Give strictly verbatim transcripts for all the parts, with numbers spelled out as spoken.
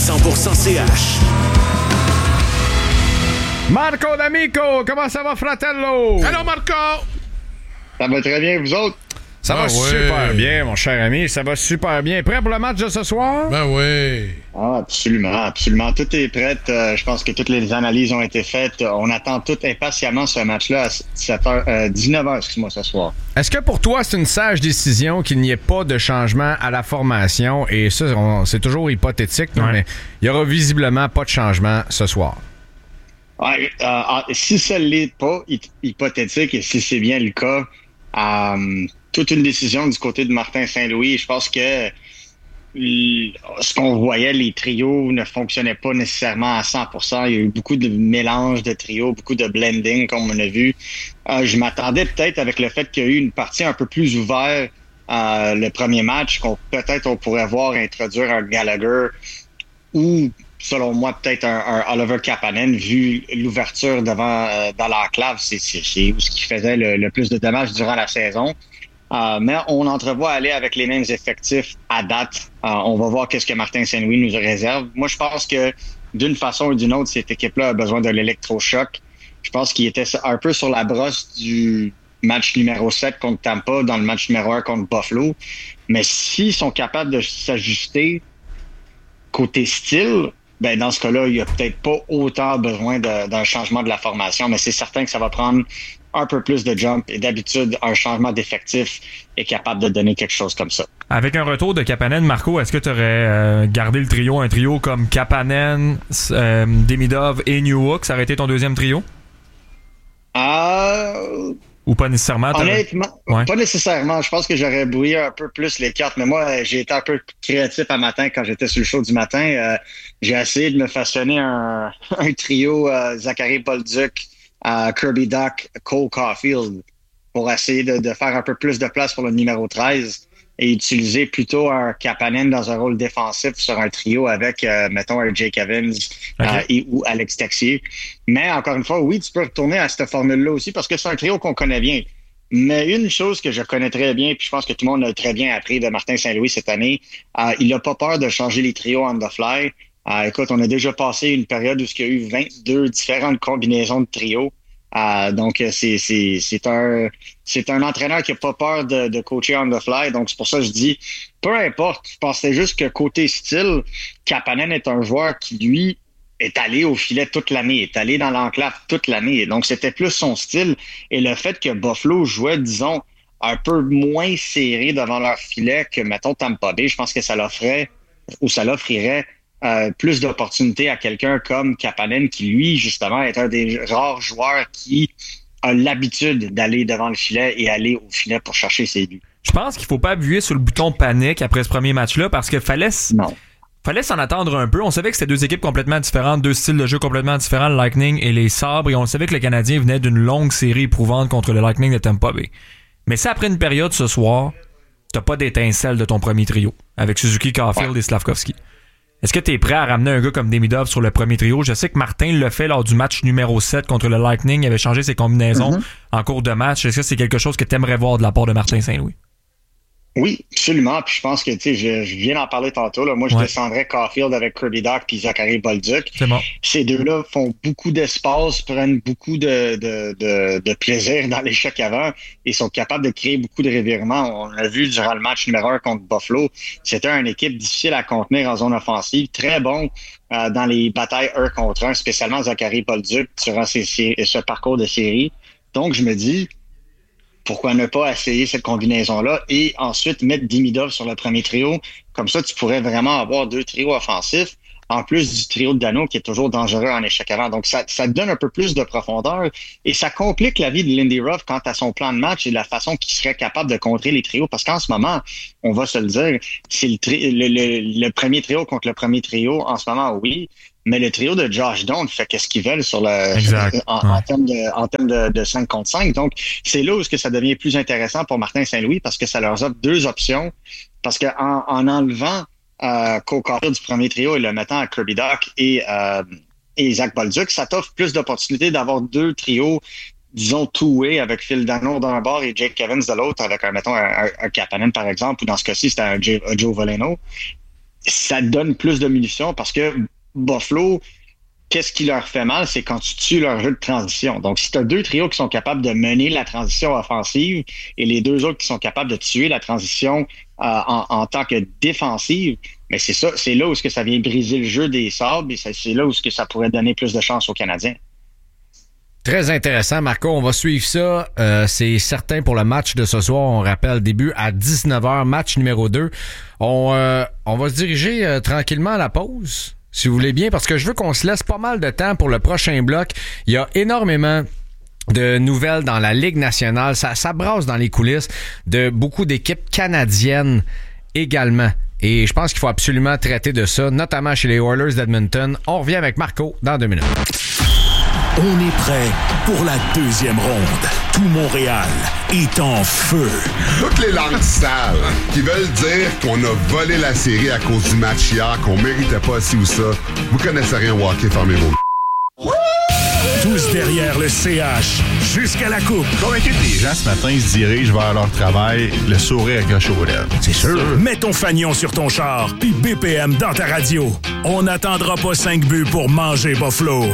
cent pour cent C H. Marco D'Amico, comment ça va, fratello? Allô, Marco! Ça va très bien, vous autres? Ça ben va oui. super bien, mon cher ami. Ça va super bien. Prêt pour le match de ce soir? Ben oui. Ah, absolument, absolument. Tout est prêt. Euh, je pense que toutes les analyses ont été faites. On attend tout impatiemment ce match-là à dix-sept heures, euh, dix-neuf heures, excuse-moi, ce soir. Est-ce que pour toi, c'est une sage décision qu'il n'y ait pas de changement à la formation? Et ça, on, c'est toujours hypothétique, ouais. mais il n'y aura visiblement pas de changement ce soir. Ouais, euh, si ça ne l'est pas hypothétique et si c'est bien le cas, euh, toute une décision du côté de Martin Saint-Louis. Je pense que ce qu'on voyait, les trios ne fonctionnaient pas nécessairement à cent pour cent. Il y a eu beaucoup de mélange de trios, beaucoup de blending, comme on a vu. Euh, je m'attendais peut-être avec le fait qu'il y a eu une partie un peu plus ouverte euh, le premier match, qu'on peut-être on pourrait voir introduire un Gallagher ou, selon moi, peut-être un, un Oliver Kapanen, vu l'ouverture devant euh, dans l'enclave, c'est, c'est, c'est ce qui faisait le, le plus de dommages durant la saison. Uh, mais on entrevoit aller avec les mêmes effectifs à date. Uh, on va voir qu'est-ce que Martin Saint-Louis nous réserve. Moi, je pense que d'une façon ou d'une autre, cette équipe-là a besoin de l'électrochoc. Je pense qu'il était un peu sur la brosse du match numéro sept contre Tampa, dans le match numéro un contre Buffalo. Mais s'ils sont capables de s'ajuster côté style, ben dans ce cas-là, il n'y a peut-être pas autant besoin de, d'un changement de la formation, mais c'est certain que ça va prendre un peu plus de jump et d'habitude, un changement d'effectif est capable de donner quelque chose comme ça. Avec un retour de Kapanen, Marco, est-ce que tu aurais euh, gardé le trio, un trio comme Kapanen, euh, Demidov et Newhook? Ça aurait été ton deuxième trio? Euh... Ou pas nécessairement? Honnêtement, ouais. pas nécessairement. Je pense que j'aurais brouillé un peu plus les cartes, mais moi, j'ai été un peu créatif à matin quand j'étais sur le show du matin. Euh, j'ai essayé de me façonner un, un trio euh, Zachary Bolduc, Uh, Kirby Dach, Cole Caulfield pour essayer de, de faire un peu plus de place pour le numéro treize et utiliser plutôt un Kapanen dans un rôle défensif sur un trio avec, euh, mettons, un Jake Evans okay. uh, et ou Alex Texier. Mais encore une fois, oui, tu peux retourner à cette formule-là aussi parce que c'est un trio qu'on connaît bien. Mais une chose que je connais très bien, puis je pense que tout le monde a très bien appris de Martin Saint-Louis cette année, uh, il n'a pas peur de changer les trios on the fly. Uh, écoute, on a déjà passé une période où il y a eu vingt-deux différentes combinaisons de trios. Uh, donc, c'est, c'est, c'est, un, c'est un entraîneur qui n'a pas peur de, de coacher on the fly. Donc, c'est pour ça que je dis, peu importe. Je pensais juste que côté style, Kapanen est un joueur qui, lui, est allé au filet toute l'année, est allé dans l'enclave toute l'année. Donc, c'était plus son style. Et le fait que Buffalo jouait, disons, un peu moins serré devant leur filet que, mettons, Tampa Bay, je pense que ça l'offrait ou ça l'offrirait Euh, plus d'opportunités à quelqu'un comme Kapanen qui, lui, justement, est un des rares joueurs qui a l'habitude d'aller devant le filet et aller au filet pour chercher ses buts. Je pense qu'il faut pas appuyer sur le bouton panique après ce premier match-là parce que fallait, non. fallait s'en attendre un peu. On savait que c'était deux équipes complètement différentes, deux styles de jeu complètement différents, le Lightning et les Sabres, et on savait que le Canadien venait d'une longue série éprouvante contre le Lightning de Tampa Bay. Mais ça, après une période ce soir, t'as pas d'étincelle de ton premier trio avec Suzuki, Caulfield ouais. et Slavkovski. Est-ce que tu es prêt à ramener un gars comme Demidov sur le premier trio? Je sais que Martin l'a fait lors du match numéro sept contre le Lightning. Il avait changé ses combinaisons mm-hmm. en cours de match. Est-ce que c'est quelque chose que tu aimerais voir de la part de Martin Saint-Louis? Oui, absolument. Puis je pense que, tu sais, je, je viens d'en parler tantôt. Là. Moi, je ouais. descendrais Caulfield avec Kirby Dach puis Zachary Bolduc. C'est bon. Ces deux-là font beaucoup d'espace, prennent beaucoup de, de, de, de plaisir dans l'échec avant et sont capables de créer beaucoup de revirements. On l'a vu durant le match numéro un contre Buffalo. C'était une équipe difficile à contenir en zone offensive. Très bon euh, dans les batailles un contre un, spécialement Zachary Bolduc durant ces, ces, ce parcours de série. Donc, je me dis... pourquoi ne pas essayer cette combinaison-là et ensuite mettre Demidov sur le premier trio. Comme ça, tu pourrais vraiment avoir deux trios offensifs, en plus du trio de Dano qui est toujours dangereux en échec avant. Donc, ça, ça donne un peu plus de profondeur et ça complique la vie de Lindy Ruff quant à son plan de match et la façon qu'il serait capable de contrer les trios. Parce qu'en ce moment, on va se le dire, c'est le, tri- le, le, le premier trio contre le premier trio. En ce moment, oui. Mais le trio de Josh Doan fait qu'est-ce qu'ils veulent sur le exact. en, ouais. en termes de en termes de, de cinq contre cinq. Donc, c'est là où ce que ça devient plus intéressant pour Martin Saint-Louis parce que ça leur offre deux options. Parce que en, en enlevant euh, Cole Caulfield du premier trio et le mettant à Kirby Dach et, euh, et Zach Bolduc, ça t'offre plus d'opportunités d'avoir deux trios, disons, two-way avec Phil Danault d'un bord et Jake Evans de l'autre, avec un, mettons, un, un Kapanen, par exemple, ou dans ce cas-ci, c'était un, J- un Joe Veleno. ça donne plus de munitions parce que Buffalo, qu'est-ce qui leur fait mal, c'est quand tu tues leur jeu de transition. Donc, si tu as deux trios qui sont capables de mener la transition offensive et les deux autres qui sont capables de tuer la transition euh, en, en tant que défensive, mais c'est ça, c'est là où ce que ça vient briser le jeu des Sabres et c'est là où ce que ça pourrait donner plus de chance aux Canadiens. Très intéressant, Marco. On va suivre ça. Euh, c'est certain pour le match de ce soir. On rappelle, début à dix-neuf heures, match numéro deux. On, euh, on va se diriger euh, tranquillement à la pause, si vous voulez bien, parce que je veux qu'on se laisse pas mal de temps pour le prochain bloc. Il y a énormément de nouvelles dans la Ligue nationale. Ça, ça brasse dans les coulisses de beaucoup d'équipes canadiennes également. Et je pense qu'il faut absolument traiter de ça, notamment chez les Oilers d'Edmonton. On revient avec Marco dans deux minutes. On est prêt pour la deuxième ronde. Tout Montréal est en feu. Toutes les langues sales qui veulent dire qu'on a volé la série à cause du match hier, qu'on méritait pas ci ou ça, vous connaissez rien au hockey, fermez vos... Tous derrière le C H, jusqu'à la coupe. Convaincu que les gens ce matin ils se dirigent vers leur travail, le sourire accroché aux lèvres. C'est sûr. Mets ton fanion sur ton char, puis B P M dans ta radio. On n'attendra pas cinq buts pour manger Buffalo.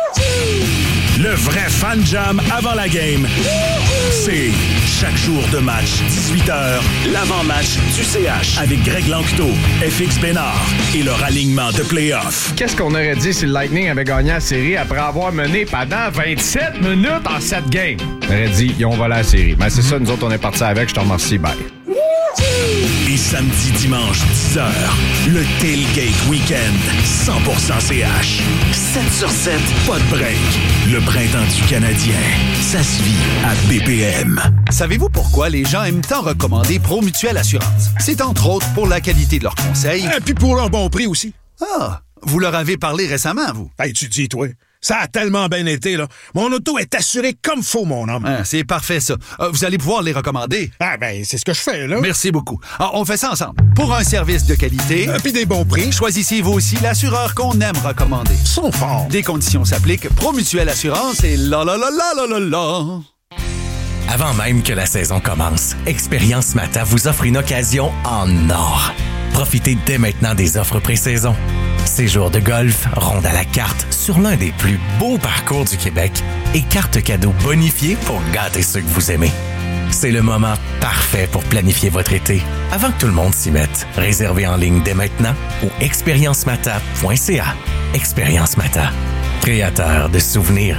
Le vrai fan jam avant la game, c'est chaque jour de match, dix-huit heures, l'avant-match du C H avec Greg Lanctot, F X Bénard et leur alignement de play-off. Qu'est-ce qu'on aurait dit si le Lightning avait gagné la série après avoir mené pendant vingt-sept minutes en sept games? On aurait dit, ils ont volé la série. Mais c'est ça, nous autres, on est partis avec. Je te remercie. Bye. Et samedi, dimanche, dix heures, le Tailgate Weekend, cent pour cent C H. sept sur sept, pas de break. Le printemps du Canadien, ça se vit à B P M. Savez-vous pourquoi les gens aiment tant recommander Promutuelle Assurance? C'est entre autres pour la qualité de leurs conseils. Et puis pour leur bon prix aussi. Ah, vous leur avez parlé récemment, vous? Hey, tu dis, toi. Ça a tellement bien été, là. Mon auto est assurée comme faut, mon homme. Ah, c'est parfait, ça. Euh, vous allez pouvoir les recommander. Ah, ben, c'est ce que je fais, là. Merci beaucoup. Alors, on fait ça ensemble. Pour un service de qualité... Euh, Puis des bons prix. Choisissez vous aussi l'assureur qu'on aime recommander. Ils sont forts. Des conditions s'appliquent. Promutuelle Assurance et la la la la la la la. Avant même que la saison commence, Expérience Mata vous offre une occasion en or. Profitez dès maintenant des offres pré-saison. Séjour de golf, ronde à la carte sur l'un des plus beaux parcours du Québec et carte cadeau bonifiée pour gâter ceux que vous aimez. C'est le moment parfait pour planifier votre été avant que tout le monde s'y mette. Réservez en ligne dès maintenant au expérience mata point c a. Expérience Mata, créateur de souvenirs.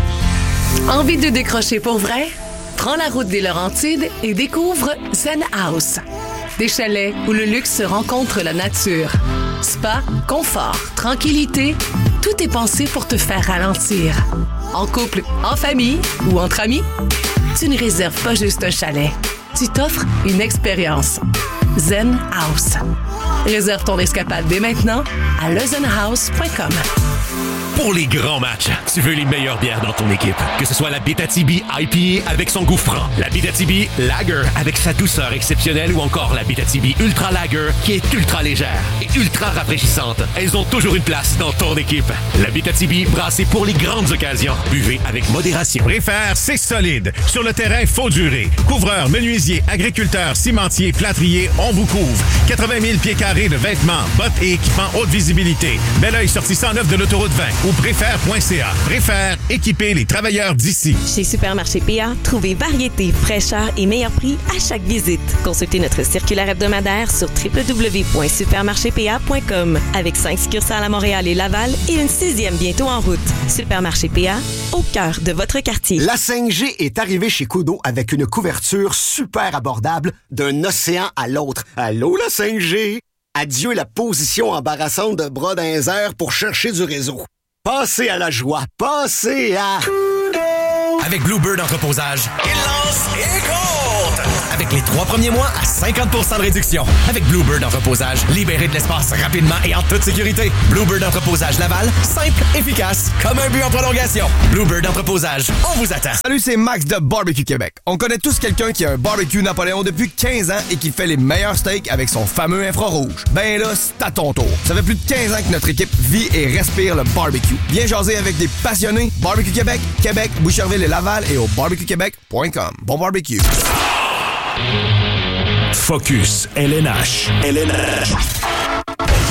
Envie de décrocher pour vrai? Prends la route des Laurentides et découvre Zen House. Des chalets où le luxe se rencontre la nature. Spa, confort, tranquillité, tout est pensé pour te faire ralentir. En couple, en famille ou entre amis, tu ne réserves pas juste un chalet. Tu t'offres une expérience. Zen House. Réserve ton escapade dès maintenant à le zen house point com. Pour les grands matchs, tu veux les meilleures bières dans ton équipe. Que ce soit la Abitibi I P A avec son goût franc, la Abitibi Lager avec sa douceur exceptionnelle ou encore la Abitibi Ultra Lager qui est ultra légère et ultra rafraîchissante. Elles ont toujours une place dans ton équipe. La Abitibi brassée pour les grandes occasions. Buvez avec modération. Préfère, c'est solide. Sur le terrain, faut durer. Couvreurs, menuisiers, agriculteurs, cimentiers, plâtriers, on vous couvre. quatre-vingt mille pieds carrés de vêtements, bottes et équipements haute visibilité. Bel oeil sorti cent neuf de l'autoroute vingt. Ou préfère point c a. Préfère équiper les travailleurs d'ici. Chez Supermarché P A, trouvez variété, fraîcheur et meilleur prix à chaque visite. Consultez notre circulaire hebdomadaire sur w w w point supermarché p a point com avec cinq succursales à Montréal et Laval et une sixième bientôt en route. Supermarché P A, au cœur de votre quartier. La cinq G est arrivée chez Kudo avec une couverture super abordable d'un océan à l'autre. Allô, la cinq G? Adieu la position embarrassante de bras dans les airs pour chercher du réseau. Passez à la joie, passez à... Avec Bluebird Entreposage, il lance et compte! Avec les trois premiers mois à cinquante pour cent de réduction. Avec Bluebird Entreposage, libérez de l'espace rapidement et en toute sécurité. Bluebird Entreposage Laval, simple, efficace, comme un but en prolongation. Bluebird Entreposage, on vous attend. Salut, c'est Max de Barbecue Québec. On connaît tous quelqu'un qui a un barbecue Napoléon depuis quinze ans et qui fait les meilleurs steaks avec son fameux infrarouge. Ben là, c'est à ton tour. Ça fait plus de quinze ans que notre équipe vit et respire le barbecue. Viens jaser avec des passionnés. Barbecue Québec, Québec, Boucherville et Laval et au barbecue québec point com. Bon barbecue. Focus L N H. L N H.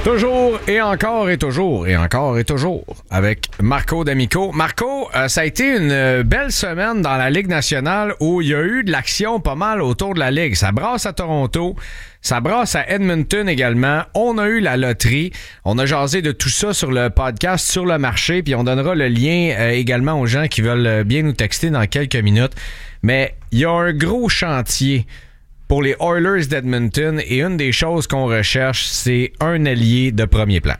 Toujours et encore et toujours et encore et toujours avec Marco D'Amico. Marco, euh, ça a été une belle semaine dans la Ligue nationale où il y a eu de l'action pas mal autour de la Ligue. Ça brasse à Toronto, ça brasse à Edmonton également. On a eu la loterie. On a jasé de tout ça sur le podcast Sur le marché, puis on donnera le lien euh, également aux gens qui veulent bien nous texter dans quelques minutes. Mais il y a un gros chantier pour les Oilers d'Edmonton, et une des choses qu'on recherche, c'est un allié de premier plan.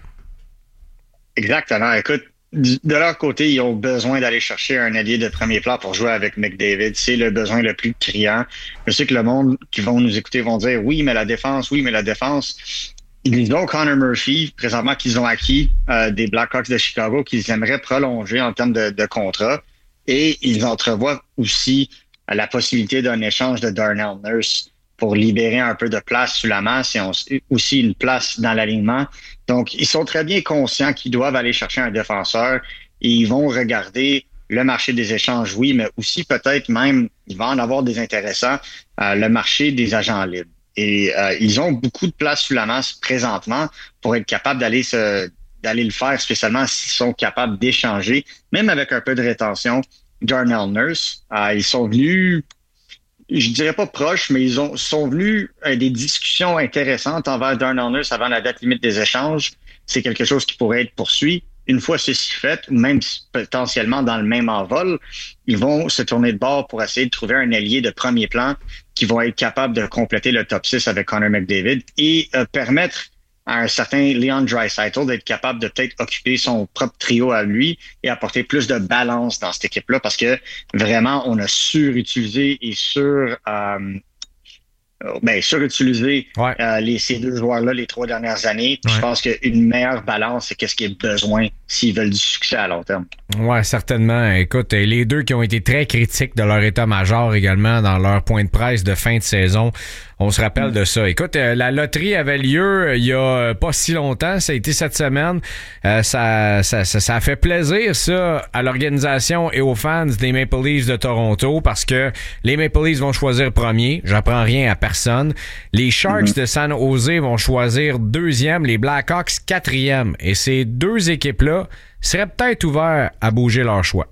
Exactement. Écoute, de leur côté, ils ont besoin d'aller chercher un allié de premier plan pour jouer avec McDavid. C'est le besoin le plus criant. Je sais que le monde qui vont nous écouter vont dire « Oui, mais la défense, oui, mais la défense ». Ils ont Connor Murphy, présentement, qu'ils ont acquis euh, des Blackhawks de Chicago, qu'ils aimeraient prolonger en termes de, de contrat. Et ils entrevoient aussi euh, la possibilité d'un échange de Darnell Nurse pour libérer un peu de place sous la masse et on, aussi une place dans l'alignement. Donc, ils sont très bien conscients qu'ils doivent aller chercher un défenseur et ils vont regarder le marché des échanges, oui, mais aussi peut-être même, il va en avoir des intéressants, euh, le marché des agents libres. Et euh, ils ont beaucoup de place sous la masse présentement pour être capables d'aller se d'aller le faire, spécialement s'ils sont capables d'échanger, même avec un peu de rétention, Darnell Nurse. Euh, ils sont venus... je dirais pas proches, mais ils ont sont venus à des discussions intéressantes envers Darnell Nurse avant la date limite des échanges. C'est quelque chose qui pourrait être poursuivi. Une fois ceci fait, ou même potentiellement dans le même envol, ils vont se tourner de bord pour essayer de trouver un allié de premier plan qui va être capable de compléter le top six avec Connor McDavid et euh, permettre à un certain Leon Draisaitl d'être capable de peut-être occuper son propre trio à lui et apporter plus de balance dans cette équipe-là parce que vraiment, on a surutilisé et sur... Euh, ben, surutilisé ouais. euh, les, ces deux joueurs-là les trois dernières années. Ouais. Je pense qu'une meilleure balance, c'est qu'est-ce qu'il y a besoin s'ils veulent du succès à long terme. Ouais, certainement. Écoute, les deux qui ont été très critiques de leur état-major également dans leur point de presse de fin de saison, on se rappelle de ça. Écoute, euh, la loterie avait lieu il y a pas si longtemps, ça a été cette semaine. Euh, ça, ça, ça, ça a fait plaisir, ça, à l'organisation et aux fans des Maple Leafs de Toronto parce que les Maple Leafs vont choisir premier. J'apprends rien à personne. Les Sharks mm-hmm. de San Jose vont choisir deuxième, les Blackhawks quatrième. Et ces deux équipes-là seraient peut-être ouvertes à bouger leur choix.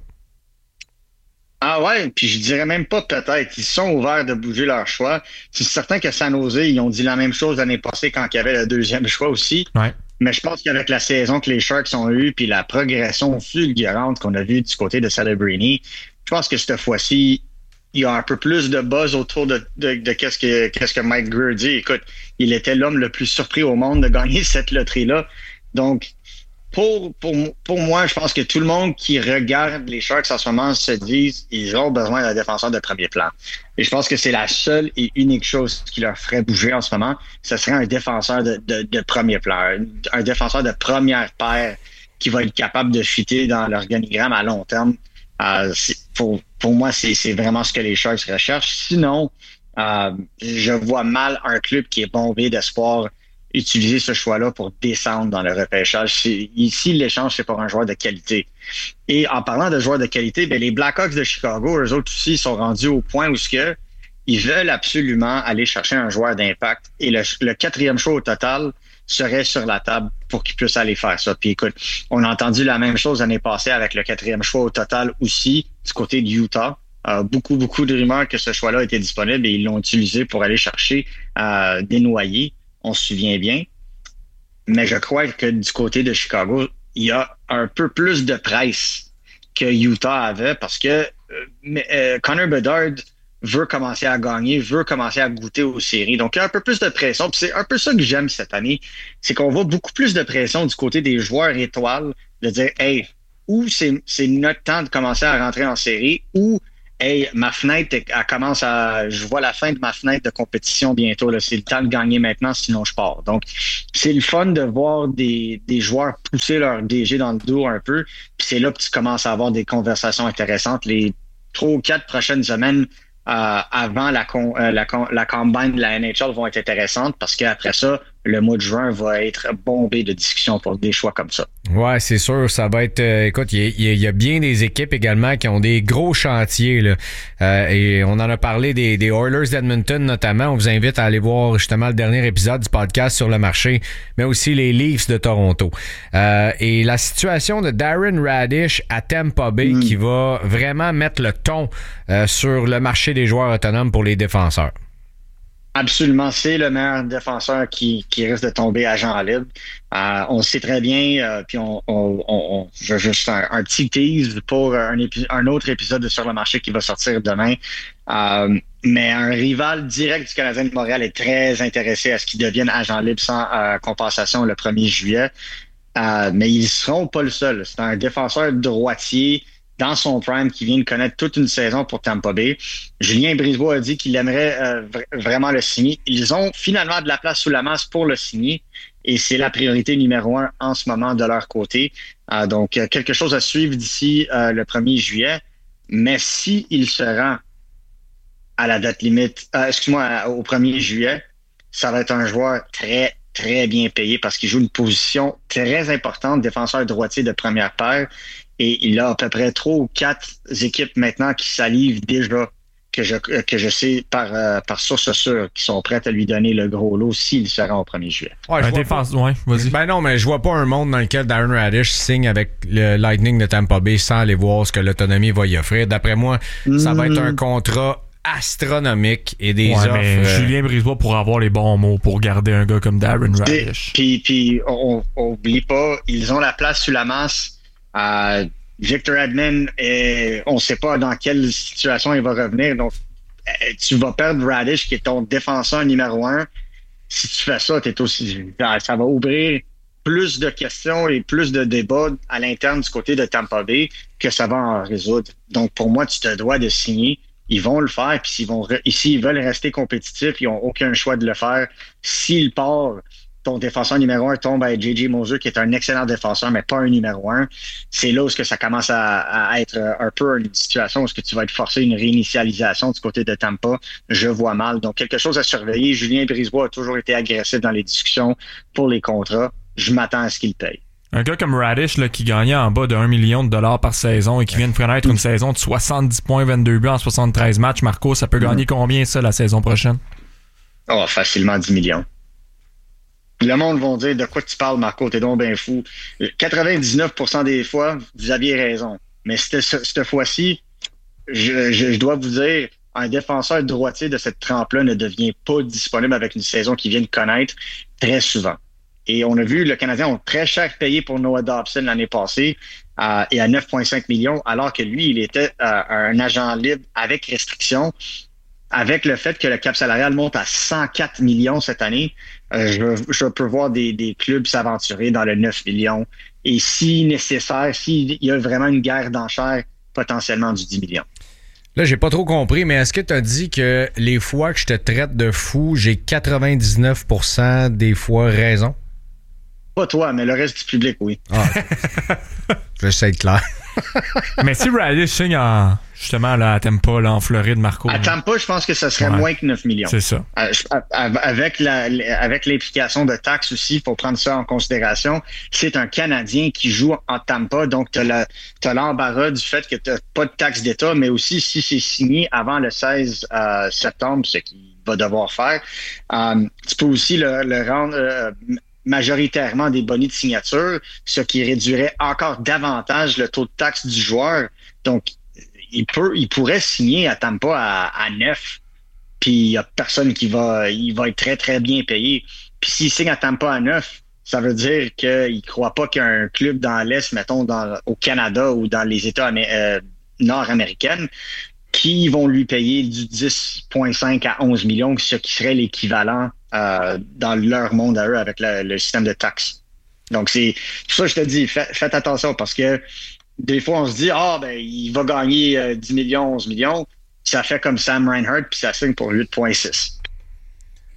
Ah ouais, puis je dirais même pas peut-être. Ils sont ouverts de bouger leur choix. C'est certain que San Jose, ils ont dit la même chose l'année passée quand il y avait le deuxième choix aussi. Ouais. Mais je pense qu'avec la saison que les Sharks ont eue puis la progression fulgurante qu'on a vue du côté de Celebrini, je pense que cette fois-ci, il y a un peu plus de buzz autour de, de, de qu'est-ce que qu'est-ce que Mike Grier dit. Écoute, il était l'homme le plus surpris au monde de gagner cette loterie-là. Donc, Pour, pour, pour moi, je pense que tout le monde qui regarde les Sharks en ce moment se dit ils ont besoin d'un défenseur de premier plan. Et je pense que c'est la seule et unique chose qui leur ferait bouger en ce moment. Ce serait un défenseur de, de, de premier plan, un défenseur de première paire qui va être capable de fitter dans l'organigramme à long terme. Euh, pour, pour moi, c'est, c'est vraiment ce que les Sharks recherchent. Sinon, euh, je vois mal un club qui est bombé d'espoir utiliser ce choix-là pour descendre dans le repêchage. C'est, ici, l'échange, c'est pour un joueur de qualité. Et en parlant de joueurs de qualité, ben, les Blackhawks de Chicago, eux autres aussi, sont rendus au point où ce que ils veulent absolument aller chercher un joueur d'impact. Et le, le quatrième choix au total serait sur la table pour qu'ils puissent aller faire ça. Puis écoute, on a entendu la même chose l'année passée avec le quatrième choix au total aussi du côté de Utah. Euh, beaucoup, beaucoup de rumeurs que ce choix-là était disponible et ils l'ont utilisé pour aller chercher euh, des noyés. On se souvient bien. Mais je crois que du côté de Chicago, il y a un peu plus de presse que Utah avait parce que euh, euh, Connor Bedard veut commencer à gagner, veut commencer à goûter aux séries. Donc, il y a un peu plus de pression. Puis c'est un peu ça que j'aime cette année. C'est qu'on voit beaucoup plus de pression du côté des joueurs étoiles de dire « Hey, ou c'est, c'est notre temps de commencer à rentrer en série ou hey, ma fenêtre, elle commence à... Je vois la fin de ma fenêtre de compétition bientôt. Là. C'est le temps de gagner maintenant, sinon je pars. » Donc, c'est le fun de voir des, des joueurs pousser leur D G dans le dos un peu. Puis c'est là que tu commences à avoir des conversations intéressantes. Les trois ou quatre prochaines semaines euh, avant la, con, euh, la, la combine de la N H L vont être intéressantes parce qu'après ça, le mois de juin va être bombé de discussions pour des choix comme ça. Ouais, c'est sûr, ça va être... Euh, écoute, il y, y, y a bien des équipes également qui ont des gros chantiers, là. Euh, et on en a parlé des, des Oilers d'Edmonton notamment. On vous invite à aller voir justement le dernier épisode du podcast sur le marché, mais aussi les Leafs de Toronto. Euh, et la situation de Darren Radish à Tampa Bay mm. qui va vraiment mettre le ton euh, sur le marché des joueurs autonomes pour les défenseurs. Absolument, c'est le meilleur défenseur qui, qui risque de tomber agent libre. Euh, on le sait très bien, euh, puis on, on, on, je veux juste un, un petit tease pour un, épi- un autre épisode de Sur le marché qui va sortir demain. Euh, mais un rival direct du Canadien de Montréal est très intéressé à ce qu'il devienne agent libre sans euh, compensation le premier juillet. Euh, mais ils seront pas le seul. C'est un défenseur droitier dans son prime, qui vient de connaître toute une saison pour Tampa Bay. Julien Brisebois a dit qu'il aimerait euh, v- vraiment le signer. Ils ont finalement de la place sous la masse pour le signer et c'est la priorité numéro un en ce moment de leur côté. Euh, donc, euh, quelque chose à suivre d'ici euh, le premier juillet. Mais si il se rend à la date limite, euh, excuse-moi, au premier juillet, ça va être un joueur très, très bien payé parce qu'il joue une position très importante, défenseur droitier de première paire. Et il a à peu près trois ou quatre équipes maintenant qui salivent déjà, que je que je sais par euh, par source sûre, qui sont prêtes à lui donner le gros lot s'il se rend au premier juillet. Ouais, un défense, pas... ouais, vas-y. Ben non, mais je vois pas un monde dans lequel Darren Radish signe avec le Lightning de Tampa Bay sans aller voir ce que l'autonomie va y offrir. D'après moi, mm. ça va être un contrat astronomique et des ouais, offres. Mais euh... Julien Brisebois pour avoir les bons mots pour garder un gars comme Darren Radish. Puis puis on, on oublie pas, ils ont la place sous la masse. Euh, Victor Hedman, est, on ne sait pas dans quelle situation il va revenir. Donc, tu vas perdre Radish, qui est ton défenseur numéro un. Si tu fais ça, t'es aussi, ça va ouvrir plus de questions et plus de débats à l'interne du côté de Tampa Bay que ça va en résoudre. Donc, pour moi, tu te dois de signer. Ils vont le faire. Puis s'ils vont, s'ils veulent rester compétitifs, ils n'ont aucun choix de le faire. S'il part, ton défenseur numéro un tombe à J J Moser, qui est un excellent défenseur, mais pas un numéro un. C'est là où que ça commence à, à être un peu une situation où est-ce que tu vas être forcé à une réinitialisation du côté de Tampa. Je vois mal. Donc, quelque chose à surveiller. Julien Brisebois a toujours été agressif dans les discussions pour les contrats. Je m'attends à ce qu'il paye. Un gars comme Radish là, qui gagnait en bas de un million de dollars par saison et qui vient de connaître une saison de soixante-dix points, vingt-deux buts en soixante-treize matchs. Marco, ça peut gagner combien ça la saison prochaine? Oh, facilement dix millions. Le monde va dire de quoi tu parles, Marco, t'es donc bien fou. quatre-vingt-dix-neuf pour cent des fois, vous aviez raison. Mais cette, cette fois-ci, je, je, je dois vous dire, un défenseur droitier de cette trempe-là ne devient pas disponible avec une saison qu'il vient de connaître très souvent. Et on a vu, le Canadien ont très cher payé pour Noah Dobson l'année passée euh, et à neuf virgule cinq millions, alors que lui, il était euh, un agent libre avec restriction. Avec le fait que le cap salarial monte à cent quatre millions cette année, euh, je, je peux voir des, des clubs s'aventurer dans le neuf millions. Et si nécessaire, s'il y a vraiment une guerre d'enchères, potentiellement du dix millions. Là, j'ai pas trop compris, mais est-ce que tu as dit que les fois que je te traite de fou, j'ai quatre-vingt-dix-neuf pour cent des fois raison? Pas toi, mais le reste du public, oui. Ah. Je sais être clair. Mais si Radish signe en, justement là, à Tampa, là, en Floride, Marco. À Tampa, je pense que ça serait ouais. moins que neuf millions. C'est ça. Avec, la, avec l'implication de taxes aussi, il faut prendre ça en considération. C'est un Canadien qui joue en Tampa, donc tu as l'embarras du fait que tu n'as pas de taxes d'État, mais aussi si c'est signé avant le seize euh, septembre, ce qu'il va devoir faire, euh, tu peux aussi le, le rendre... Euh, majoritairement des bonus de signature, ce qui réduirait encore davantage le taux de taxe du joueur. Donc, il peut, il pourrait signer à Tampa à, à neuf, puis il n'y a personne qui va, il va être très, très bien payé. Puis s'il signe à Tampa à neuf, ça veut dire qu'il ne croit pas qu'il y a un club dans l'Est, mettons, dans, au Canada ou dans les États euh, nord-américains, qui vont lui payer du dix virgule cinq à onze millions, ce qui serait l'équivalent euh, dans leur monde à eux avec le, le système de taxes. Donc, c'est pour ça que je te dis, fait, faites attention parce que des fois, on se dit, ah, ben, il va gagner euh, dix millions, onze millions. Ça fait comme Sam Reinhart, puis ça signe pour huit virgule six.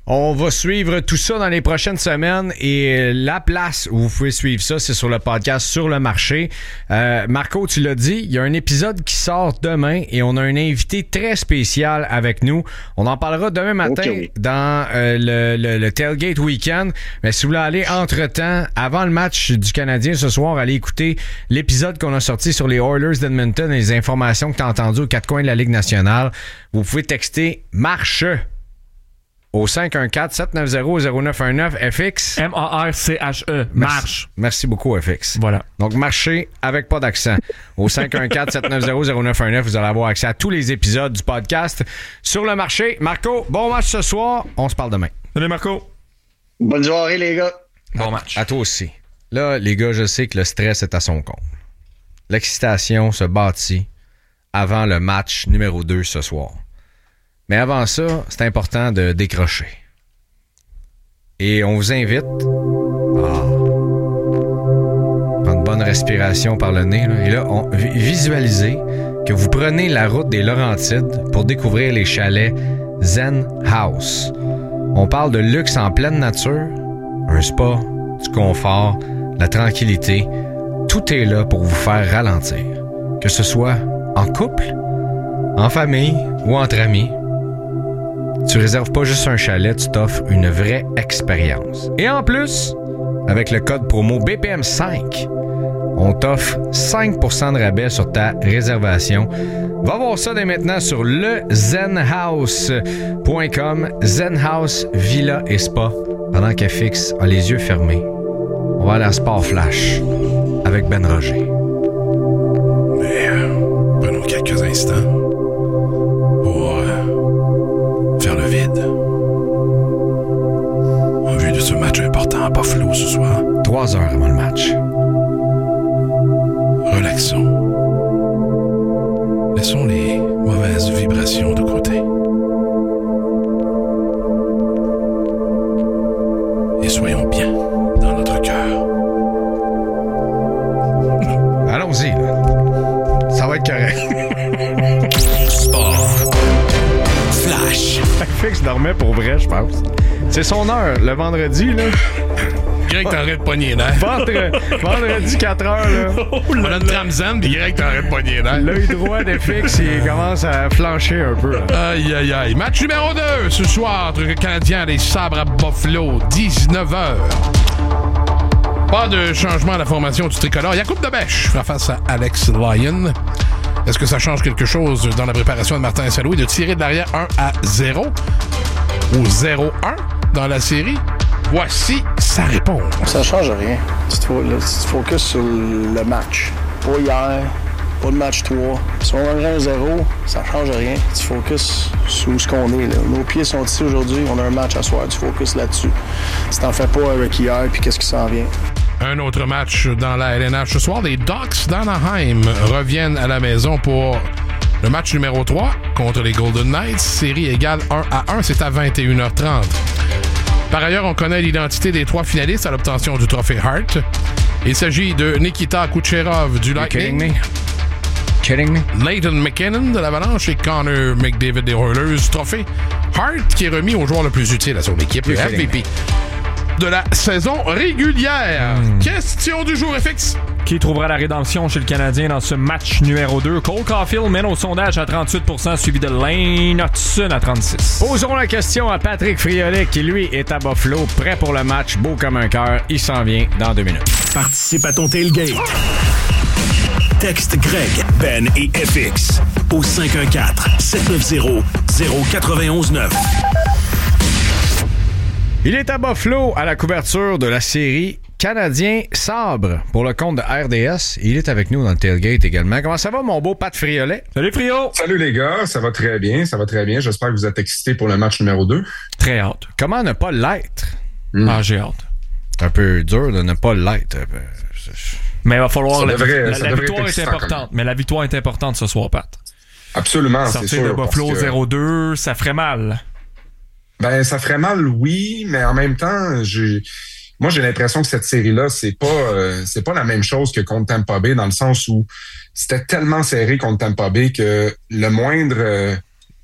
On va suivre tout ça dans les prochaines semaines et la place où vous pouvez suivre ça, c'est sur le podcast Sur le marché. Euh, Marco, tu l'as dit, il y a un épisode qui sort demain et on a un invité très spécial avec nous. On en parlera demain matin okay. dans euh, le, le, le Tailgate Weekend. Mais si vous voulez aller entre-temps, avant le match du Canadien ce soir, allez écouter l'épisode qu'on a sorti sur les Oilers d'Edmonton et les informations que tu as entendues aux quatre coins de la Ligue nationale. Vous pouvez texter « Marche » au cinq un quatre, sept neuf zéro, zéro neuf un neuf F X. M A R C H E. Marche. Merci, merci beaucoup, F X. Voilà. Donc, marchez avec pas d'accent. Au cinq un quatre, sept neuf zéro, zéro neuf un neuf, vous allez avoir accès à tous les épisodes du podcast Sur le marché. Marco, bon match ce soir. On se parle demain. Salut, Marco. Bonne soirée, les gars. Bon match. À toi aussi. Là, les gars, je sais que le stress est à son compte. L'excitation se bâtit avant le match numéro deux ce soir. Mais avant ça, c'est important de décrocher. Et on vous invite à prendre une bonne respiration par le nez. Là. Et là, on, visualisez que vous prenez la route des Laurentides pour découvrir les chalets Zen House. On parle de luxe en pleine nature, un spa, du confort, la tranquillité. Tout est là pour vous faire ralentir. Que ce soit en couple, en famille ou entre amis. Tu réserves pas juste un chalet, tu t'offres une vraie expérience. Et en plus, avec le code promo B P M cinq, on t'offre cinq pour cent de rabais sur ta réservation. Va voir ça dès maintenant sur le zen house point com. Zen House, Villa et Spa. Pendant qu'F X a les yeux fermés, on va aller à Sport Flash avec Ben Roger. Mais euh, prenons quelques instants pour euh, faire le vide. En vue de ce match important à Buffalo ce soir. Trois heures avant le match. Relaxons. Laissons les mauvaises vibrations de côté. Et soyons bien dans notre cœur. Allons-y, là. Ça va être correct. Sport. Flash. Fix dormait pour vrai, je pense. C'est son heure, le vendredi, là. Greg, t'arrêtes de pogner les nerfs. Vendredi, vendredi quatre heures, là. Oh là là. On a une tramzane, puis Greg, t'arrêtes de pogner les nerfs. L'œil droit de Fix, il commence à flancher un peu. Là. Aïe, aïe, aïe. Match numéro deux ce soir entre le Canadien et les Sabres à Buffalo, dix-neuf heures. Pas de changement à la formation du tricolore. Yacoub Debèche fera face à Alex Lyon. Est-ce que ça change quelque chose dans la préparation de Martin Saint-Louis de tirer de l'arrière un à zéro ou zéro un dans la série? Voici sa réponse. Ça change rien. Tu te, là, tu te focuses sur le match. Pas hier, pas le match trois. Si on a un zéro, ça change rien. Tu te focuses sur ce qu'on est. Là. Nos pieds sont ici aujourd'hui, on a un match à soir. Tu te focuses là-dessus. Si t'en fais pas avec hier, puis qu'est-ce qui s'en vient? Un autre match dans la L N H ce soir. Les Ducks d'Anaheim reviennent à la maison pour le match numéro trois contre les Golden Knights. Série égale un à un, c'est à vingt et une heures trente. Par ailleurs, on connaît l'identité des trois finalistes à l'obtention du trophée Hart. Il s'agit de Nikita Kucherov du Lightning. Kidding me? Kidding me? Nathan McKinnon de l'Avalanche et Connor McDavid des Oilers. Trophée Hart qui est remis au joueur le plus utile à son équipe, le M V P de la saison régulière. Mm. Question du jour, F X. Qui trouvera la rédemption chez le Canadien dans ce match numéro deux? Cole Caulfield mène au sondage à trente-huit pour cent, suivi de Lane Hutson à trente-six. Posons la question à Patrick Friolet, qui lui est à Buffalo, prêt pour le match, beau comme un cœur. Il s'en vient dans deux minutes. Participe à ton tailgate. Texte Greg, Ben et F X au cinq un quatre, sept neuf zéro, zéro neuf un neuf. Il est à Buffalo à la couverture de la série Canadien Sabre pour le compte de R D S. Il est avec nous dans le tailgate également. Comment ça va, mon beau Pat Friolet? Salut, Frio! Salut, les gars. Ça va très bien. Ça va très bien. J'espère que vous êtes excités pour le match numéro deux. Très hâte. Comment ne pas l'être? Mm. Ah, j'ai hâte. C'est un peu dur de ne pas l'être. Mais il va falloir... Ça la, devrait, la, ça la victoire est importante. Mais la victoire est importante ce soir, Pat. Absolument, c'est sûr. Sortir de Buffalo que... zéro deux, ça ferait mal. Ben, ça ferait mal, oui, mais en même temps, j'ai... moi, j'ai l'impression que cette série-là, c'est pas euh, c'est pas la même chose que contre Tampa Bay, dans le sens où c'était tellement serré contre Tampa Bay que le moindre euh,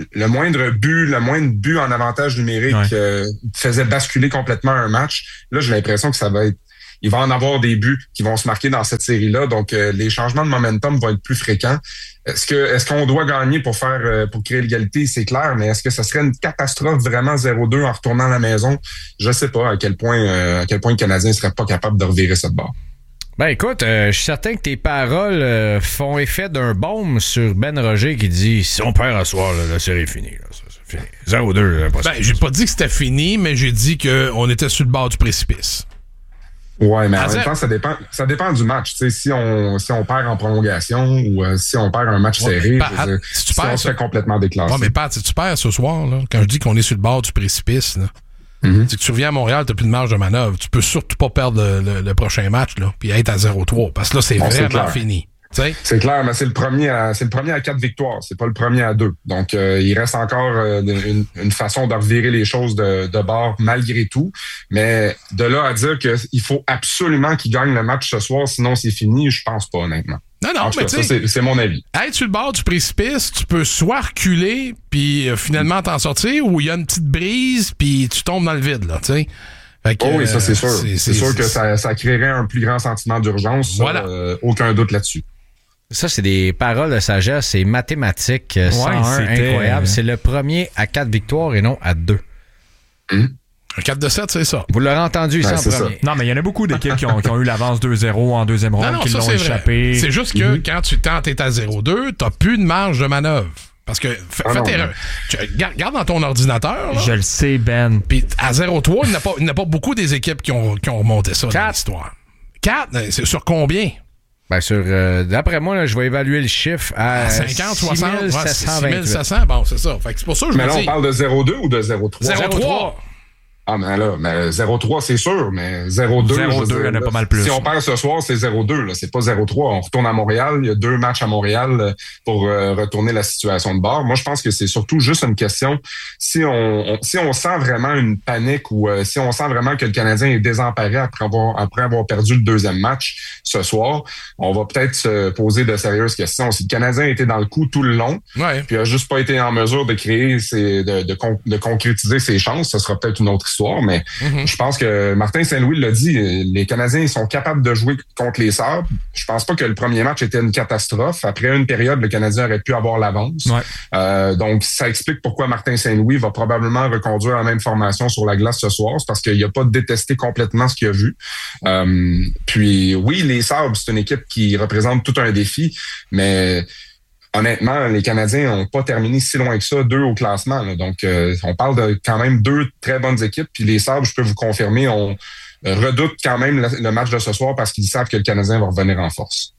le moindre but, le moindre but en avantage numérique ouais. euh, faisait basculer complètement un match. Là, j'ai l'impression que ça va être il va en avoir des buts qui vont se marquer dans cette série-là. Donc, euh, les changements de momentum vont être plus fréquents. Est-ce que est-ce qu'on doit gagner pour faire euh, pour créer l'égalité? C'est clair, mais est-ce que ça serait une catastrophe vraiment zéro deux en retournant à la maison? Je sais pas à quel point euh, à quel point le Canadien serait pas capable de revirer cette barre. Ben écoute, euh, je suis certain que tes paroles euh, font effet d'un baume sur Ben Roger qui dit si on perd à soir, là, la série est finie. Là, ça, c'est fini. zéro deux. Là, ben, j'ai pas dit que c'était fini, mais j'ai dit qu'on était sur le bord du précipice. Ouais, mais en même temps, ça dépend, ça dépend du match. Tu sais, si on, si on perd en prolongation ou euh, si on perd un match ouais, serré, Pat, je, si tu si perds, on se fait complètement déclasser. Ouais, mais Pat, si tu perds ce soir, là, quand je dis qu'on est sur le bord du précipice, là, mm-hmm. c'est que tu reviens à Montréal, t'as plus de marge de manœuvre. Tu peux surtout pas perdre le, le, le prochain match, là, puis être à zéro trois, parce que là, c'est bon, vraiment c'est fini. T'sais? C'est clair, mais c'est le premier à, c'est le premier à quatre victoires, c'est pas le premier à deux. Donc, euh, il reste encore euh, une, une façon de revirer les choses de, de bord malgré tout. Mais de là à dire qu'il faut absolument qu'il gagne le match ce soir, sinon c'est fini, je pense pas, honnêtement. Non, non, mais tu sais, c'est, c'est mon avis. Être sur le bord du précipice, tu peux soit reculer puis euh, finalement t'en sortir, ou il y a une petite brise puis tu tombes dans le vide, là, tu sais. Que, oh oui, ça c'est sûr. C'est, c'est, c'est sûr que ça, ça créerait un plus grand sentiment d'urgence. Ça, voilà. Euh, aucun doute là-dessus. Ça, c'est des paroles de sagesse, c'est mathématique. Ouais, cent un, c'était incroyable. C'est le premier à quatre victoires et non à deux. Mmh. Un quatre de sept, c'est ça. Vous l'aurez entendu, ben, ça en premier. Ça. Non, mais il y en a beaucoup d'équipes qui ont, qui ont eu l'avance deux zéro en deuxième ronde, qui ça, l'ont échappé. Vrai. C'est juste que mmh. quand tu tentes t'es à zéro deux, t'as plus de marge de manœuvre. Parce que, f- ah faites erreur. Tu, regarde dans ton ordinateur. Là. Je le sais, Ben. Puis à zéro trois, il n'y a, a pas beaucoup des équipes qui ont, qui ont remonté ça quatre. Dans l'histoire. quatre, c'est sur combien? Ben sur, euh, d'après moi, là, je vais évaluer le chiffre à, à cinquante, soixante, six mille sept cents. Bon, c'est ça. Fait que c'est pour ça que je mais me là, dis... on parle de zéro deux ou de zéro trois? zéro trois. Ah, mais là, mais zéro trois, c'est sûr, mais zéro deux, zéro deux, il y en a pas mal plus. Si on perd ce soir, c'est zéro deux, là. C'est pas zéro trois. On retourne à Montréal. Il y a deux matchs à Montréal pour euh, retourner la situation de bord. Moi, je pense que c'est surtout juste une question. Si on, on si on sent vraiment une panique ou euh, si on sent vraiment que le Canadien est désemparé après avoir, après avoir perdu le deuxième match ce soir, on va peut-être se poser de sérieuses questions. Si le Canadien était dans le coup tout le long, ouais. puis a juste pas été en mesure de créer ses, de, de, con, de concrétiser ses chances, ce sera peut-être une autre histoire, mais mm-hmm. je pense que Martin Saint-Louis l'a dit, les Canadiens ils sont capables de jouer contre les Sabres. Je pense pas que le premier match était une catastrophe. Après une période, le Canadien aurait pu avoir l'avance. Ouais. Euh, donc, ça explique pourquoi Martin Saint-Louis va probablement reconduire la même formation sur la glace ce soir. C'est parce qu'il n'a pas détesté complètement ce qu'il a vu. Euh, puis, oui, les Sabres, c'est une équipe qui représente tout un défi, mais... Honnêtement, les Canadiens n'ont pas terminé si loin que ça, deux au classement. Là. Donc, euh, on parle de quand même deux très bonnes équipes. Puis les Sabres, je peux vous confirmer, on redoute quand même le, le match de ce soir parce qu'ils savent que le Canadien va revenir en force.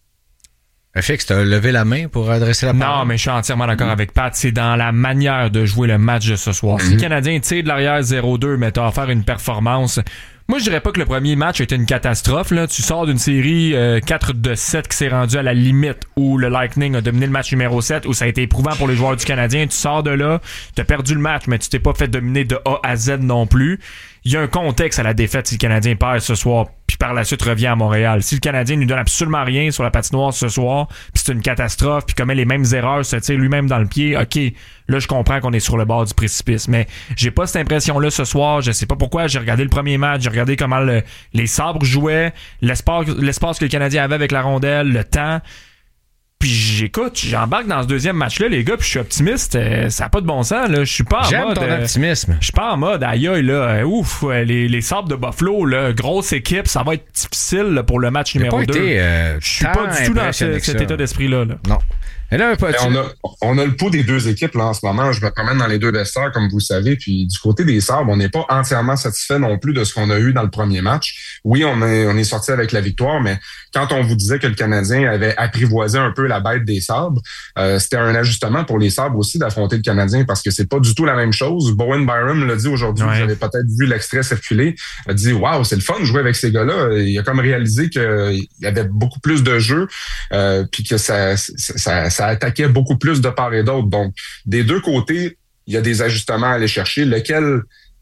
Fix, t'as levé la main pour adresser la parole? Non, mais je suis entièrement d'accord mmh. avec Pat. C'est dans la manière de jouer le match de ce soir. Mmh. Si le Canadien tire de l'arrière zéro deux, mais t'as à faire une performance... Moi, je dirais pas que le premier match a été une catastrophe. Là. Tu sors d'une série euh, quatre de sept qui s'est rendue à la limite où le Lightning a dominé le match numéro sept, où ça a été éprouvant pour les joueurs du Canadien. Tu sors de là, t'as perdu le match, mais tu t'es pas fait dominer de A à Z non plus. Il y a un contexte à la défaite si le Canadien perd ce soir, puis par la suite revient à Montréal. Si le Canadien ne lui donne absolument rien sur la patinoire ce soir, puis c'est une catastrophe, puis commet les mêmes erreurs, se tire lui-même dans le pied, ok, là je comprends qu'on est sur le bord du précipice. Mais j'ai pas cette impression-là ce soir. Je sais pas pourquoi. J'ai regardé le premier match, j'ai regardé comment le, les Sabres jouaient, l'espace, l'espace que le Canadien avait avec la rondelle, le temps. Puis j'écoute, j'embarque dans ce deuxième match-là, les gars, puis je suis optimiste. Euh, ça n'a pas de bon sens, là. Je suis pas en J'aime mode. J'aime ton euh, optimisme. Je suis pas en mode, aïe aïe, là. Euh, ouf, euh, les, les Sabres de Buffalo, là, grosse équipe, ça va être difficile là, pour le match numéro deux. Euh, je suis pas du tout dans ce, cet état d'esprit-là. Là. Non. Et là, pas on, a, on a le pouls des deux équipes là en ce moment. Je me promène dans les deux vestiaires, comme vous le savez. Puis du côté des Sabres, on n'est pas entièrement satisfait non plus de ce qu'on a eu dans le premier match. Oui, on est, on est sorti avec la victoire, mais quand on vous disait que le Canadien avait apprivoisé un peu la bête des Sabres, euh, c'était un ajustement pour les Sabres aussi d'affronter le Canadien parce que c'est pas du tout la même chose. Bowen Byram l'a dit aujourd'hui, ouais. Vous avez peut-être vu l'extrait circuler, a dit « Wow, c'est le fun de jouer avec ces gars-là. » Il a comme réalisé qu'il y avait beaucoup plus de jeux euh, puis que ça, ça, ça, ça attaquait beaucoup plus de part et d'autre. Donc, des deux côtés, il y a des ajustements à aller chercher. Lequel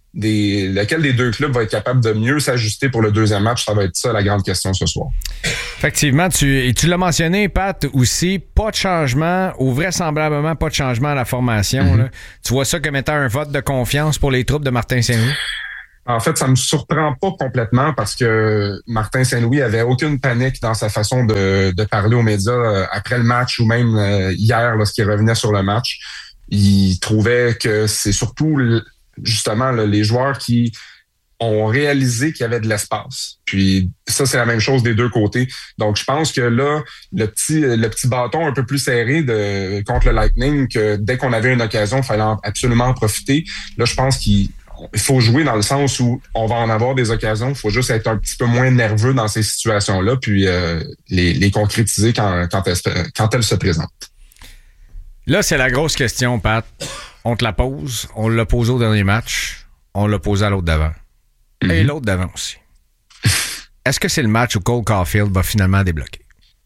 des, lequel des deux clubs va être capable de mieux s'ajuster pour le deuxième match? Ça va être ça la grande question ce soir. Effectivement, tu, et tu l'as mentionné, Pat, aussi, pas de changement, ou vraisemblablement pas de changement à la formation. Mm-hmm. Là. Tu vois ça comme étant un vote de confiance pour les troupes de Martin Saint-Louis? En fait, ça me surprend pas complètement parce que Martin Saint-Louis avait aucune panique dans sa façon de, de parler aux médias après le match ou même hier lorsqu'il revenait sur le match. Il trouvait que c'est surtout justement là, les joueurs qui ont réalisé qu'il y avait de l'espace. Puis ça, c'est la même chose des deux côtés. Donc, je pense que là, le petit le petit bâton un peu plus serré de contre le Lightning, que dès qu'on avait une occasion, il fallait absolument en profiter. Là, je pense qu'il il faut jouer dans le sens où on va en avoir des occasions. Il faut juste être un petit peu moins nerveux dans ces situations-là, puis euh, les, les concrétiser quand, quand, elles, quand elles se présentent. Là, c'est la grosse question, Pat. On te la pose. On l'a posé au dernier match. On l'a posé à l'autre d'avant. Mm-hmm. Et l'autre d'avant aussi. Est-ce que c'est le match où Cole Caulfield va finalement débloquer?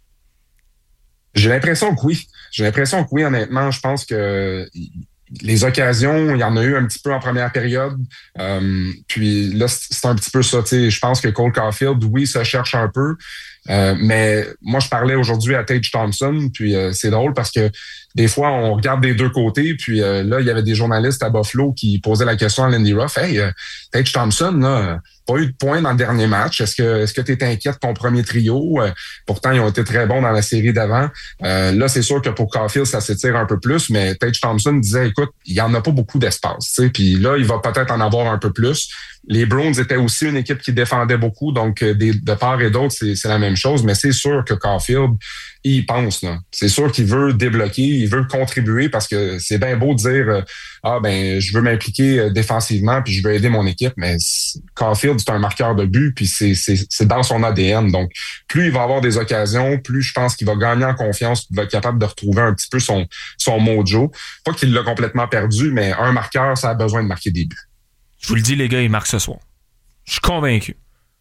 J'ai l'impression que oui. J'ai l'impression que oui, honnêtement. Je pense que les occasions, il y en a eu un petit peu en première période. Euh, puis là, c'est un petit peu ça. Je pense que Cole Caulfield, oui, se cherche un peu. Euh, mais moi, je parlais aujourd'hui à Tage Thompson, puis euh, c'est drôle parce que des fois, on regarde des deux côtés, puis euh, là, il y avait des journalistes à Buffalo qui posaient la question à Lindy Ruff. « Hey, euh, Tage Thompson, là, pas eu de points dans le dernier match. Est-ce que est-ce que tu es inquiet de ton premier trio? Euh, pourtant, ils ont été très bons dans la série d'avant. Euh, là, c'est sûr que pour Caulfield, ça s'étire un peu plus, mais Tage Thompson disait, écoute, il y en a pas beaucoup d'espace. Puis là, il va peut-être en avoir un peu plus. Les Bruins étaient aussi une équipe qui défendait beaucoup, donc des, de part et d'autre, c'est, c'est la même chose, mais c'est sûr que Caulfield, il pense, là. C'est sûr qu'il veut débloquer, il veut contribuer parce que c'est bien beau de dire euh, ah ben je veux m'impliquer défensivement puis je veux aider mon équipe, mais Caulfield, c'est un marqueur de but, puis c'est, c'est, c'est dans son A D N. Donc, plus il va avoir des occasions, plus je pense qu'il va gagner en confiance, il va être capable de retrouver un petit peu son, son mojo. Pas qu'il l'a complètement perdu, mais un marqueur, ça a besoin de marquer des buts. Je vous le dis, les gars, il marque ce soir. Je suis convaincu.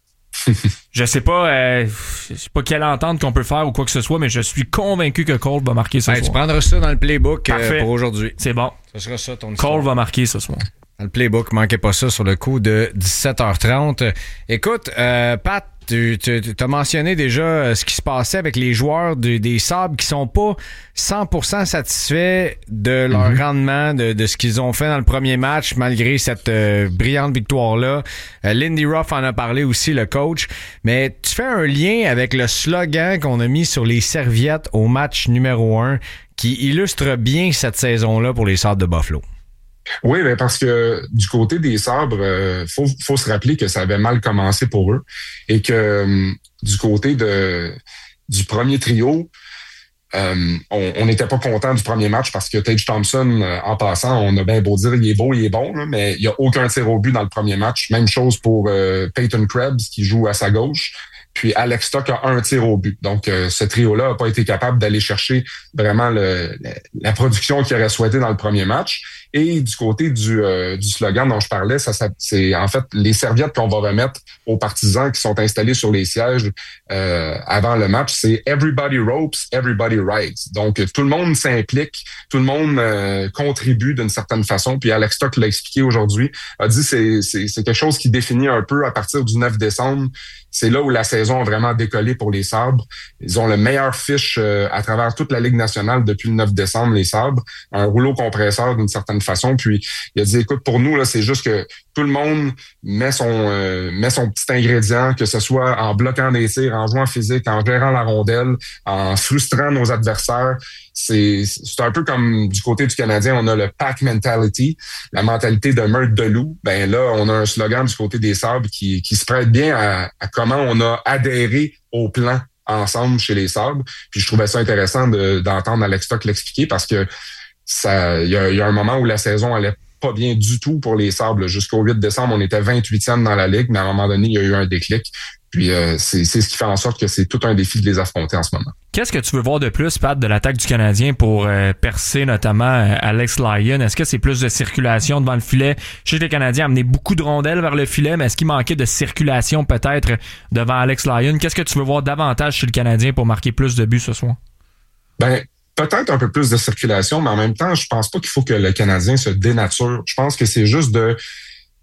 Je sais pas euh, je sais pas quelle entente qu'on peut faire ou quoi que ce soit, mais je suis convaincu que Cole va marquer ce ben, soir. Tu prendras ça dans le playbook euh, pour aujourd'hui. C'est bon. Ce sera ça ton histoire. Cole va marquer ce soir. Dans le playbook, manquez pas ça sur le coup de dix-sept heures trente. Écoute, euh, Pat, tu, tu, tu as mentionné déjà ce qui se passait avec les joueurs de, des Sabres qui sont pas cent pour cent satisfaits de leur mm-hmm. rendement, de, de ce qu'ils ont fait dans le premier match, malgré cette euh, brillante victoire-là. Euh, Lindy Ruff en a parlé aussi, le coach. Mais tu fais un lien avec le slogan qu'on a mis sur les serviettes au match numéro un qui illustre bien cette saison-là pour les Sabres de Buffalo. Oui, mais parce que du côté des Sabres, euh, faut, faut se rappeler que ça avait mal commencé pour eux et que euh, du côté de du premier trio, euh, on n'était pas content du premier match parce que Tage Thompson, euh, en passant, on a bien beau dire il est beau, il est bon, là, mais il n'y a aucun tir au but dans le premier match. Même chose pour euh, Peyton Krebs qui joue à sa gauche. Puis Alex Stock a un tir au but. Donc, euh, ce trio-là n'a pas été capable d'aller chercher vraiment le, la, la production qu'il aurait souhaité dans le premier match. Et du côté du, euh, du slogan dont je parlais, ça, ça c'est en fait les serviettes qu'on va remettre aux partisans qui sont installés sur les sièges euh, avant le match. C'est « Everybody ropes, everybody rides ». Donc, tout le monde s'implique, tout le monde euh, contribue d'une certaine façon. Puis Alex Stock l'a expliqué aujourd'hui, a dit c'est, c'est, c'est quelque chose qui définit un peu à partir du neuf décembre. C'est là où la saison a vraiment décollé pour les Sabres. Ils ont le meilleur fiche euh, à travers toute la Ligue nationale depuis le neuf décembre, les Sabres. Un rouleau compresseur d'une certaine façon. Puis il a dit, écoute, pour nous, là, c'est juste que tout le monde met son euh, met son petit ingrédient, que ce soit en bloquant des tirs, en jouant physique, en gérant la rondelle, en frustrant nos adversaires. C'est, c'est un peu comme du côté du Canadien, on a le pack mentality, la mentalité de meurtre de loup. Ben là, on a un slogan du côté des Sabres qui, qui se prête bien à, à comment on a adhéré au plan ensemble chez les Sabres. Puis je trouvais ça intéressant de, d'entendre Alex Stock l'expliquer parce que ça, il y a, y a un moment où la saison allait pas bien du tout pour les Sabres. Jusqu'au huit décembre, on était vingt-huitième dans la Ligue, mais à un moment donné, il y a eu un déclic. Puis euh, c'est, c'est ce qui fait en sorte que c'est tout un défi de les affronter en ce moment. Qu'est-ce que tu veux voir de plus, Pat, de l'attaque du Canadien pour euh, percer notamment euh, Alex Lyon? Est-ce que c'est plus de circulation devant le filet? Je sais que les Canadiens amenaient beaucoup de rondelles vers le filet, mais est-ce qu'il manquait de circulation peut-être devant Alex Lyon? Qu'est-ce que tu veux voir davantage chez le Canadien pour marquer plus de buts ce soir? Ben, peut-être un peu plus de circulation, mais en même temps, je pense pas qu'il faut que le Canadien se dénature. Je pense que c'est juste de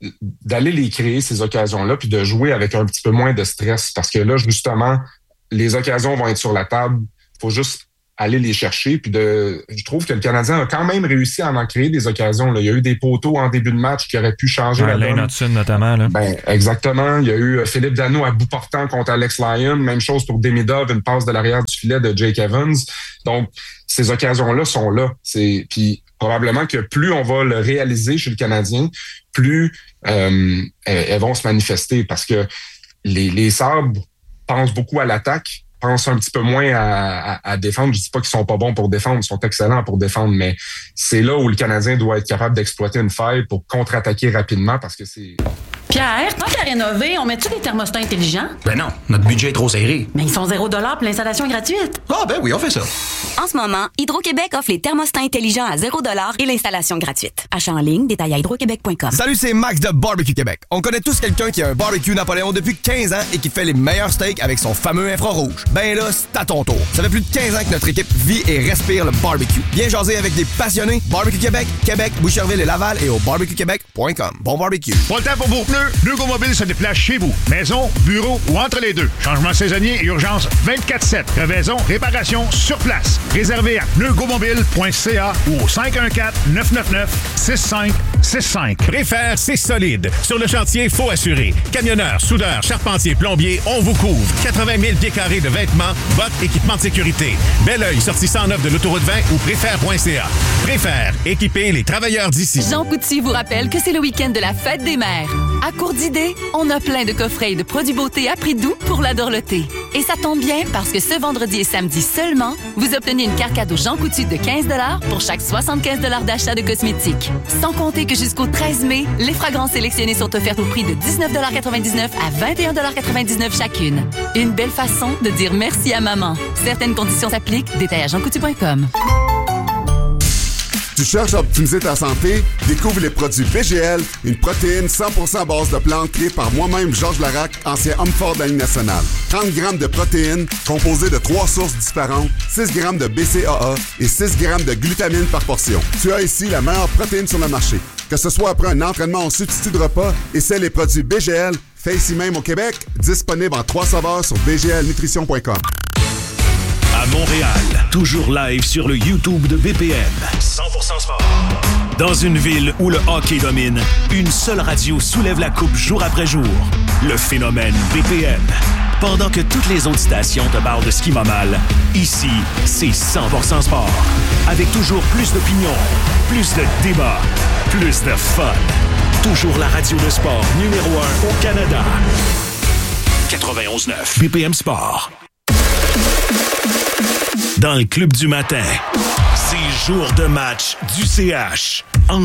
d'aller les créer, ces occasions-là, puis de jouer avec un petit peu moins de stress. Parce que là, justement, les occasions vont être sur la table. Il faut juste aller les chercher. Puis de, je trouve que le Canadien a quand même réussi à en créer des occasions. Là. Il y a eu des poteaux en début de match qui auraient pu changer ouais, la donne. Lane Hudson, notamment. Là. Ben, exactement. Il y a eu Philippe Danault à bout portant contre Alex Lyon. Même chose pour Demidov, une passe de l'arrière du filet de Jake Evans. Donc, ces occasions-là sont là. C'est, puis probablement que plus on va le réaliser chez le Canadien, plus euh, elles, elles vont se manifester. Parce que les, les Sabres pensent beaucoup à l'attaque, pensent un petit peu moins à, à, à défendre. Je dis pas qu'ils sont pas bons pour défendre, ils sont excellents pour défendre, mais c'est là où le Canadien doit être capable d'exploiter une faille pour contre-attaquer rapidement parce que c'est... Pierre, tant qu'à rénover, on met-tu des thermostats intelligents? Ben non, notre budget est trop serré. Mais ils sont zéro dollar pour l'installation est gratuite. Ah ben oui, on fait ça. En ce moment, Hydro-Québec offre les thermostats intelligents à zéro dollar et l'installation gratuite. Achat en ligne, détail à hydro québec point com. Salut, c'est Max de Barbecue Québec. On connaît tous quelqu'un qui a un barbecue Napoléon depuis quinze ans et qui fait les meilleurs steaks avec son fameux infrarouge. Ben là, c'est à ton tour. Ça fait plus de quinze ans que notre équipe vit et respire le barbecue. Viens jaser avec des passionnés. Barbecue Québec, Québec, Boucherville et Laval et au barbecue québec point com. Bon barbecue. Pas le temps pour vos pneus? Neugo Mobile se déplace chez vous. Maison, bureau ou entre les deux. Changement saisonnier et urgence vingt-quatre sept. Crevaison, réparation sur place. Réservé à neugo mobile point c a ou au cinq un quatre, neuf neuf neuf, six cinq six cinq. Préfère, c'est solide. Sur le chantier, faut assurer. Camionneurs, soudeurs, charpentiers, plombiers, on vous couvre. quatre-vingt mille pieds carrés de vêtements, bottes, équipements de sécurité. Bel oeil, sortie cent neuf de l'autoroute vingt ou préfère point c a. Préfère, équiper les travailleurs d'ici. Jean Coutu vous rappelle que c'est le week-end de la fête des mères. À court d'idées, on a plein de coffrets et de produits beauté à prix doux pour la dorloter. Et ça tombe bien parce que ce vendredi et samedi seulement, vous obtenez une carte cadeau Jean Coutu de quinze dollars pour chaque soixante-quinze dollars d'achat de cosmétiques. Sans compter que jusqu'au treize mai, les fragrances sélectionnées sont offertes au prix de dix-neuf quatre-vingt-dix-neuf à vingt et un quatre-vingt-dix-neuf chacune. Une belle façon de dire merci à maman. Certaines conditions s'appliquent. Détail à jean coutu point com. Tu cherches à optimiser ta santé? Découvre les produits B G L, une protéine cent pour cent à base de plantes créée par moi-même, Georges Larac, ancien homme fort de la Ligue nationale. trente grammes de protéines composées de trois sources différentes, six grammes de B C A A et six grammes de glutamine par portion. Tu as ici la meilleure protéine sur le marché. Que ce soit après un entraînement en substitut de repas, essaie les produits B G L, fait ici même au Québec, disponible en trois saveurs sur b g l nutrition point com. À Montréal, toujours live sur le YouTube de B P M. cent pour cent sport. Dans une ville où le hockey domine, une seule radio soulève la coupe jour après jour. Le phénomène B P M. Pendant que toutes les autres stations te parlent de ce qui va mal, ici, c'est cent pour cent sport. Avec toujours plus d'opinions, plus de débats, plus de fun. Toujours la radio de sport numéro un au Canada. quatre-vingt-onze neuf B P M Sport. Dans le club du matin, c'est jour de match du C H.